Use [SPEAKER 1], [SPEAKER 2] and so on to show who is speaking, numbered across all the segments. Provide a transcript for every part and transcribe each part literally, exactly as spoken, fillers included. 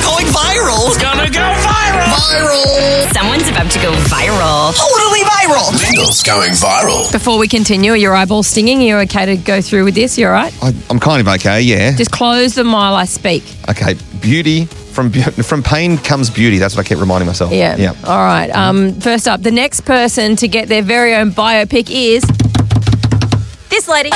[SPEAKER 1] going viral.
[SPEAKER 2] It's gonna go viral.
[SPEAKER 1] Viral.
[SPEAKER 3] Someone's about to go viral.
[SPEAKER 1] Totally viral.
[SPEAKER 4] Lyndall's going viral.
[SPEAKER 5] Before we continue, are your eyeballs stinging? Are you okay to go through with this? You all right?
[SPEAKER 6] I, I'm kind of okay, yeah.
[SPEAKER 5] Just close them while I speak.
[SPEAKER 6] Okay, beauty. From beau- from pain comes beauty. That's what I keep reminding myself.
[SPEAKER 5] Yeah.
[SPEAKER 6] Yeah.
[SPEAKER 5] All right. Um, first up, the next person to get their very own biopic is this lady.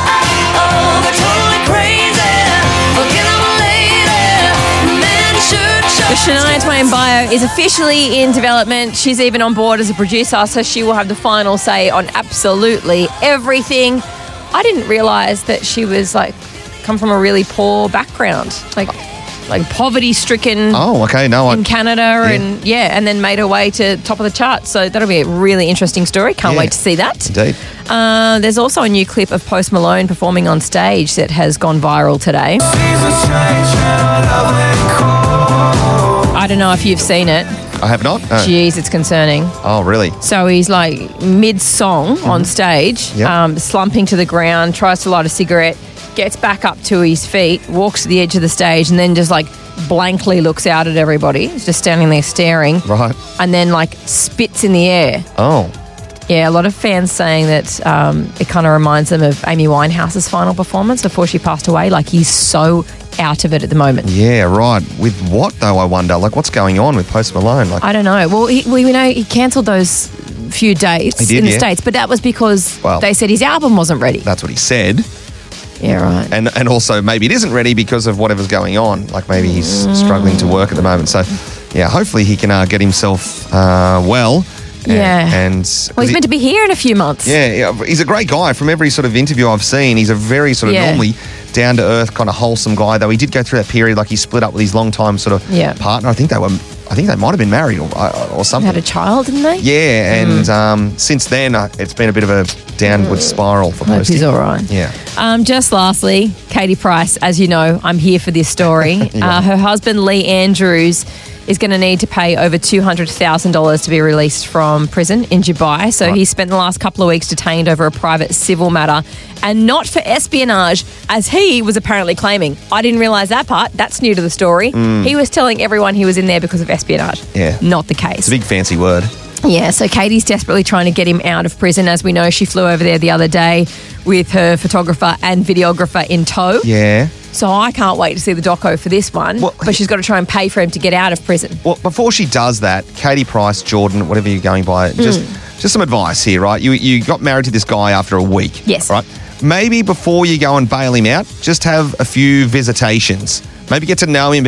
[SPEAKER 5] The Shania Twain bio is officially in development. She's even on board as a producer, so she will have the final say on absolutely everything. I didn't realise that she was like come from a really poor background, like like poverty-stricken.
[SPEAKER 6] Oh, okay. No, I.
[SPEAKER 5] In Canada, and yeah, and then made her way to top of the charts. So that'll be a really interesting story. Can't
[SPEAKER 6] Yeah.
[SPEAKER 5] wait to see that.
[SPEAKER 6] Indeed.
[SPEAKER 5] Uh, there's also a new clip of Post Malone performing on stage that has gone viral today. I don't know if you've seen it.
[SPEAKER 6] I have not. No.
[SPEAKER 5] Jeez, it's concerning.
[SPEAKER 6] Oh, really?
[SPEAKER 5] So he's like mid-song on stage,
[SPEAKER 6] Yep.
[SPEAKER 5] um, slumping to the ground, tries to light a cigarette, gets back up to his feet, walks to the edge of the stage, and then just like blankly looks out at everybody. He's just standing there staring.
[SPEAKER 6] Right.
[SPEAKER 5] And then like spits in the air.
[SPEAKER 6] Oh.
[SPEAKER 5] Yeah, a lot of fans saying that um, it kind of reminds them of Amy Winehouse's final performance before she passed away. Like he's so out of it at the moment.
[SPEAKER 6] Yeah, right. With what though? I wonder. Like, what's going on with Post Malone? Like,
[SPEAKER 5] I don't know. Well, he, we know he cancelled those few dates
[SPEAKER 6] He did,
[SPEAKER 5] in the
[SPEAKER 6] yeah.
[SPEAKER 5] States, but that was because
[SPEAKER 6] Well-
[SPEAKER 5] they said his album wasn't ready.
[SPEAKER 6] that's what he said.
[SPEAKER 5] Yeah, right.
[SPEAKER 6] And and also maybe it isn't ready because of whatever's going on. Like maybe he's struggling to work at the moment. So, yeah, hopefully he can uh, get himself uh, well. And,
[SPEAKER 5] Yeah.
[SPEAKER 6] And
[SPEAKER 5] Well, he's meant to be here in a few months.
[SPEAKER 6] Yeah, yeah, he's a great guy. From every sort of interview I've seen, he's a very sort of
[SPEAKER 5] Yeah.
[SPEAKER 6] normally down to earth, kind of wholesome guy. Though he did go through that period, like he split up with his long time sort of
[SPEAKER 5] Yeah.
[SPEAKER 6] partner. I think they were, I think they might have been married or or something.
[SPEAKER 5] Had a child, didn't they?
[SPEAKER 6] Yeah, and um, since then uh, it's been a bit of a downward spiral for
[SPEAKER 5] Hope
[SPEAKER 6] Posty.
[SPEAKER 5] he's all right.
[SPEAKER 6] Yeah.
[SPEAKER 5] Um, just lastly, Katie Price, as you know, I'm here for this story.
[SPEAKER 6] Yeah.
[SPEAKER 5] uh, her husband, Lee Andrews, is going to need to pay over two hundred thousand dollars to be released from prison in Dubai. So
[SPEAKER 6] Right.
[SPEAKER 5] he spent the last couple of weeks detained over a private civil matter and not for espionage, as he was apparently claiming. I didn't realise that part. That's new to the story. He was telling everyone he was in there because of espionage.
[SPEAKER 6] Mm. Yeah.
[SPEAKER 5] Not the case.
[SPEAKER 6] It's a big fancy word.
[SPEAKER 5] Yeah, so Katie's desperately trying to get him out of prison. As we know, she flew over there the other day with her photographer and videographer in tow.
[SPEAKER 6] Yeah.
[SPEAKER 5] So I can't wait to see the doco for this one.
[SPEAKER 6] Well,
[SPEAKER 5] but she's got to try and pay for him to get out of prison.
[SPEAKER 6] Well, before she does that, Katie Price, Jordan, whatever you're going by, just just some advice here, right? You you got married to this guy after a week.
[SPEAKER 5] Yes.
[SPEAKER 6] Right? Maybe before you go and bail him out, just have a few visitations. Maybe get to know him